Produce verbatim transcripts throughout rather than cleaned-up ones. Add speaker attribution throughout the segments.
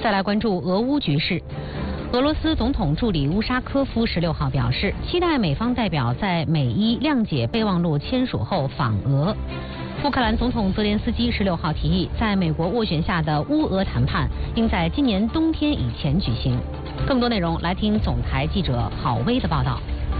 Speaker 1: 再来关注俄乌局势。俄罗斯总统助理乌沙科夫十六号表示，期待美方代表在美伊谅解备忘录签署后访俄。乌克兰总统泽连斯基十六号提议，在美国斡旋下的乌俄谈判应在今年冬天以前举行。更多内容来听总台记者郝薇的报道。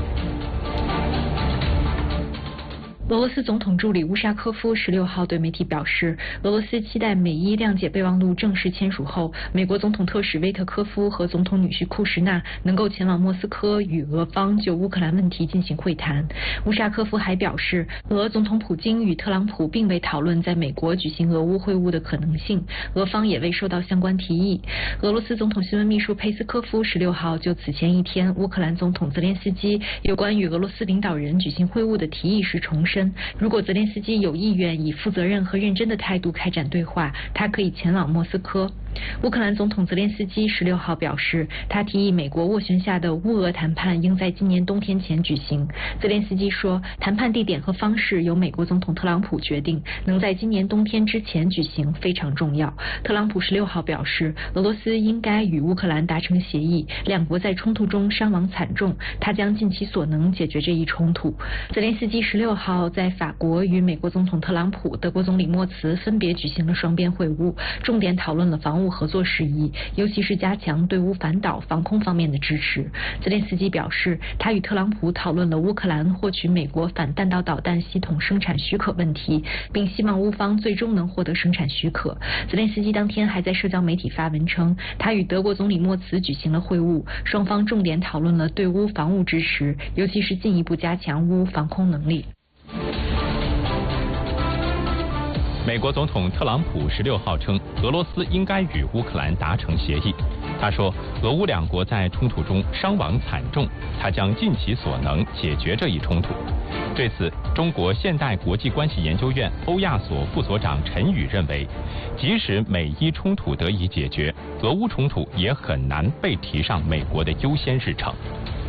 Speaker 2: 俄罗斯总统助理乌沙科夫十六号对媒体表示，俄罗斯期待美伊谅解备忘录正式签署后，美国总统特使威特科夫和总统女婿库什纳能够前往莫斯科与俄方就乌克兰问题进行会谈。乌沙科夫还表示，俄总统普京与特朗普并未讨论在美国举行俄乌会晤的可能性，俄方也未收到相关提议。俄罗斯总统新闻秘书佩斯科夫十六号就此前一天乌克兰总统泽连斯基有关与俄罗斯领导人举行会晤的提议时重申，如果泽连斯基有意愿以负责任和认真的态度开展对话，他可以前往莫斯科。乌克兰总统泽连斯基十六号表示，他提议美国斡旋下的乌俄谈判应在今年冬天前举行。泽连斯基说，谈判地点和方式由美国总统特朗普决定，能在今年冬天之前举行非常重要。特朗普十六号表示，俄罗斯应该与乌克兰达成协议，两国在冲突中伤亡惨重，他将尽其所能解决这一冲突。泽连斯基十六号在法国与美国总统特朗普、德国总理默茨分别举行了双边会晤，重点讨论了防务合作事宜，尤其是加强对乌反导防空方面的支持。泽连斯基表示，他与特朗普讨论了乌克兰获取美国反弹道导弹系统生产许可问题，并希望乌方最终能获得生产许可。泽连斯基当天还在社交媒体发文称，他与德国总理默茨举行了会晤，双方重点讨论了对乌防务支持，尤其是进一步加强乌防空能力。
Speaker 3: 美国总统特朗普十六号称，俄罗斯应该与乌克兰达成协议。他说，俄乌两国在冲突中伤亡惨重，他将尽其所能解决这一冲突。对此，中国现代国际关系研究院欧亚所副所长陈宇认为，即使美伊冲突得以解决，俄乌冲突也很难被提上美国的优先日程。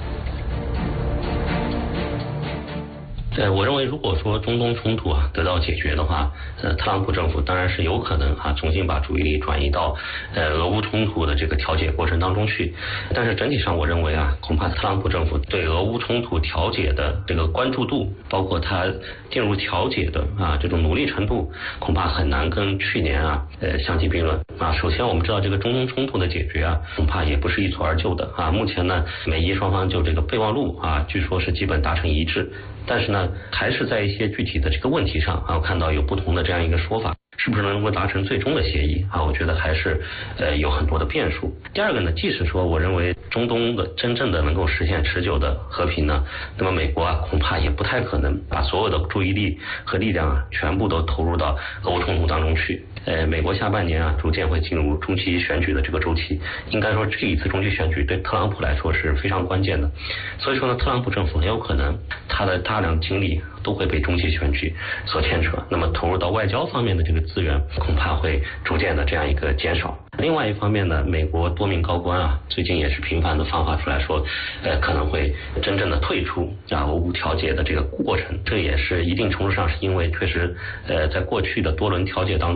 Speaker 4: 呃，我认为如果说中东冲突啊得到解决的话，呃，特朗普政府当然是有可能啊重新把注意力转移到呃俄乌冲突的这个调解过程当中去。但是整体上，我认为啊，恐怕特朗普政府对俄乌冲突调解的这个关注度，包括他进入调解的啊这种努力程度，恐怕很难跟去年啊呃相提并论啊。首先，我们知道这个中东冲突的解决啊，恐怕也不是一蹴而就的啊。目前呢，美伊双方就这个备忘录啊，据说是基本达成一致。但是呢，还是在一些具体的这个问题上啊，我看到有不同的这样一个说法，是不是能够达成最终的协议啊？我觉得还是呃有很多的变数。第二个呢，即使说我认为中东的真正的能够实现持久的和平呢，那么美国啊恐怕也不太可能把所有的注意力和力量啊全部都投入到俄乌冲突当中去。呃，美国下半年啊逐渐会进入中期选举的这个周期，应该说这一次中期选举对特朗普来说是非常关键的。所以说呢，特朗普政府很有可能他的大量精力都会被中期选举所牵扯，那么投入到外交方面的这个资源恐怕会逐渐的这样一个减少。另外一方面呢，美国多名高官啊最近也是频繁的放话出来说，呃可能会真正的退出啊俄乌调解的这个过程，这也是一定程度上是因为确实呃在过去的多轮调解当中